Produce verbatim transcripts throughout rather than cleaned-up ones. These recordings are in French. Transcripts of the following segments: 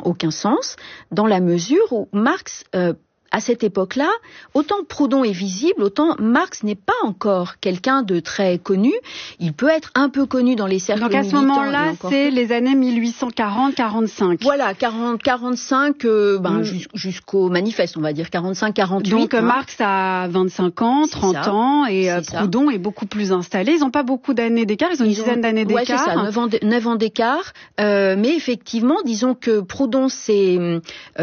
aucun sens, dans la mesure où Marx... Euh, à cette époque-là, autant Proudhon est visible, autant Marx n'est pas encore quelqu'un de très connu. Il peut être un peu connu dans les cercles militants. Donc à ce moment-là, c'est les années mille huit cent quarante quarante-cinq. Voilà, quarante quarante-cinq, euh, ben, mmh. jusqu'au manifeste, on va dire quarante-cinq quarante-huit. Donc hein. Marx a vingt-cinq ans, trente ans, et euh, Proudhon est beaucoup plus installé. Ils n'ont pas beaucoup d'années d'écart, ils ont ils une dizaine d'années d'écart. Ouais, c'est ça, neuf ans d'écart. Euh, mais effectivement, disons que Proudhon c'est,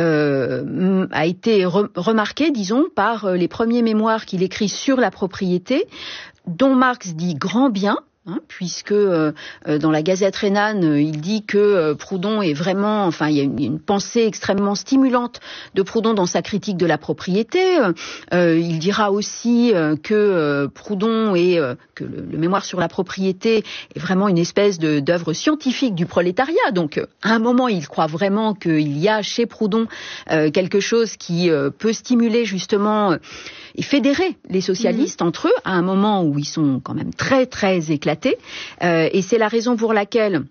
euh, a été... Re- remarqué, disons, par les premiers mémoires qu'il écrit sur la propriété, dont Marx dit grand bien, hein, puisque euh, dans la Gazette rhénane, il dit que euh, Proudhon est vraiment, enfin, il y a une, une pensée extrêmement stimulante de Proudhon dans sa critique de la propriété. Euh, il dira aussi euh, que euh, Proudhon et euh, que le, le mémoire sur la propriété est vraiment une espèce de, d'œuvre scientifique du prolétariat. Donc, euh, à un moment, il croit vraiment qu'il y a chez Proudhon euh, quelque chose qui euh, peut stimuler justement euh, et fédérer les socialistes mmh. entre eux, à un moment où ils sont quand même très, très éclatés. Euh, et c'est la raison pour laquelle,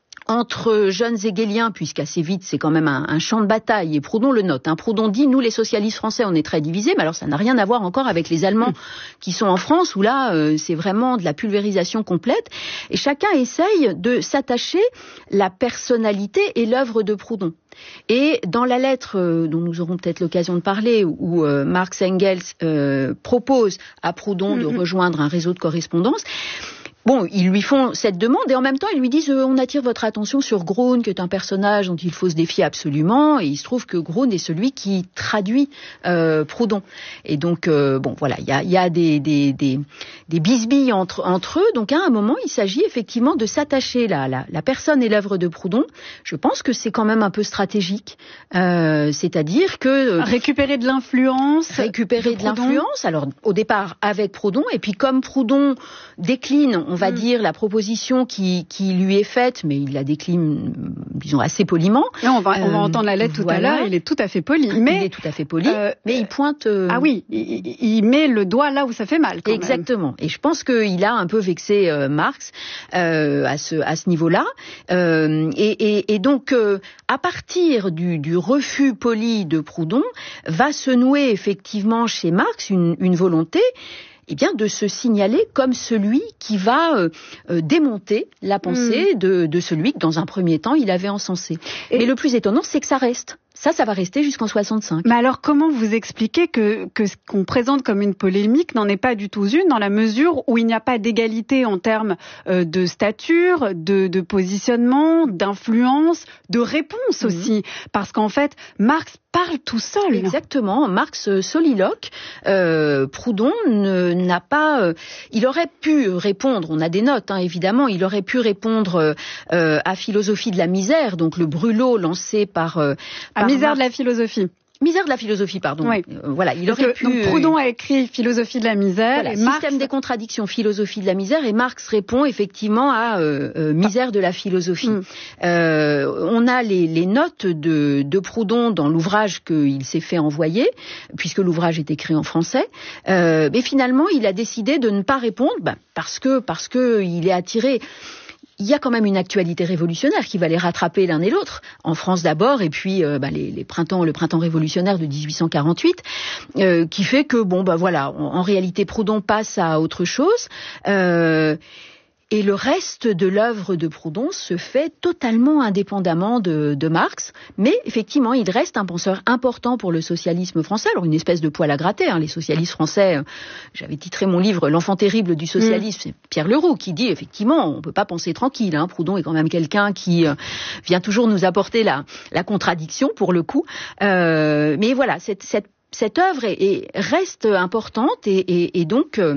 entre jeunes hegéliens, puisqu'assez vite c'est quand même un, un champ de bataille, et Proudhon le note, hein, Proudhon dit, nous les socialistes français on est très divisés, mais alors ça n'a rien à voir encore avec les Allemands mmh. qui sont en France, où là euh, c'est vraiment de la pulvérisation complète, et chacun essaye de s'attacher la personnalité et l'œuvre de Proudhon. Et dans la lettre euh, dont nous aurons peut-être l'occasion de parler, où euh, Marx Engels euh, propose à Proudhon mmh. de rejoindre un réseau de correspondance, bon, ils lui font cette demande et en même temps ils lui disent euh, on attire votre attention sur Grun, qui est un personnage dont il faut se défier absolument, et il se trouve que Grun est celui qui traduit euh, Proudhon. Et donc euh, bon voilà, il y a, y a des, des, des, des bisbilles entre, entre eux. Donc à un moment, il s'agit effectivement de s'attacher la, la, la personne et l'œuvre de Proudhon. Je pense que c'est quand même un peu stratégique, euh, c'est-à-dire que euh, récupérer de l'influence, récupérer de, de l'influence. Alors au départ avec Proudhon, et puis comme Proudhon décline, on va mmh. dire, la proposition qui, qui lui est faite, mais il la décline, disons, assez poliment. Non, on, va, euh, on va entendre la lettre tout voilà. à l'heure, il est tout à fait poli. Mais, il est tout à fait poli, euh, mais il pointe... Euh... Ah oui, il, il met le doigt là où ça fait mal, quand Exactement. même. Et je pense qu'il a un peu vexé euh, Marx euh, à ce, à ce niveau-là. Euh, et, et, et donc, euh, à partir du, du refus poli de Proudhon, va se nouer effectivement chez Marx une, une volonté eh bien, de se signaler comme celui qui va euh, euh, démonter la pensée mmh. de, de celui que, dans un premier temps, il avait encensé. Et mais le plus étonnant, c'est que ça reste. Ça, ça va rester jusqu'en soixante-cinq. Mais alors, comment vous expliquez que, que ce qu'on présente comme une polémique n'en est pas du tout une, dans la mesure où il n'y a pas d'égalité en termes euh, de stature, de, de positionnement, d'influence, de réponse mmh. aussi? Parce qu'en fait, Marx parle tout seul. Exactement, Marx soliloque. Euh, Proudhon ne, n'a pas... Euh, il aurait pu répondre, on a des notes hein, évidemment, il aurait pu répondre euh, à Philosophie de la misère, donc le brûlot lancé par... Euh, par Misère Marx. De la philosophie. Misère de la philosophie, pardon. Oui. Euh, voilà, il Parce aurait que, pu. Donc Proudhon a écrit Philosophie de la misère. Voilà, et Système Marx... des contradictions, Philosophie de la misère, et Marx répond effectivement à euh, euh, Misère de la philosophie. Mm. Euh, on a les, les notes de, de Proudhon dans l'ouvrage qu'il s'est fait envoyer, puisque l'ouvrage est écrit en français. Euh, mais finalement, il a décidé de ne pas répondre, ben, parce que parce que il est attiré. Il y a quand même une actualité révolutionnaire qui va les rattraper l'un et l'autre, en France d'abord, et puis euh, bah, les, les printemps, le printemps révolutionnaire de dix-huit cent quarante-huit, euh, qui fait que bon bah voilà, en, en réalité Proudhon passe à autre chose. Euh, Et le reste de l'œuvre de Proudhon se fait totalement indépendamment de, de Marx, mais effectivement, il reste un penseur important pour le socialisme français. Alors, une espèce de poil à gratter, hein. Les socialistes français, euh, j'avais titré mon livre « L'enfant terrible du socialisme mmh. », c'est Pierre Leroux qui dit, effectivement, on ne peut pas penser tranquille. Hein. Proudhon est quand même quelqu'un qui euh, vient toujours nous apporter la, la contradiction, pour le coup. Euh, mais voilà, cette, cette, cette œuvre est, est, reste importante et, et, et donc... Euh,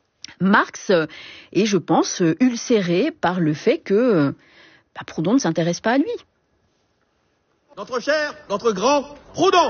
Marx est, je pense, ulcéré par le fait que bah, Proudhon ne s'intéresse pas à lui. Notre cher, notre grand Proudhon.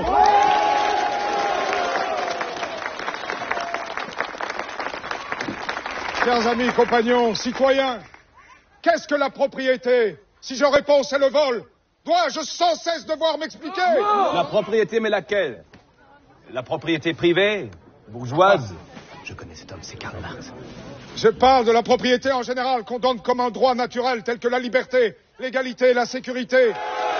Chers amis, compagnons, citoyens, qu'est-ce que la propriété? Si je réponds c'est le vol, dois-je sans cesse devoir m'expliquer? La propriété, mais laquelle? La propriété privée, bourgeoise? Je connais cet homme, c'est Karl Marx. Je parle de la propriété en général, qu'on donne comme un droit naturel tel que la liberté, l'égalité, la sécurité,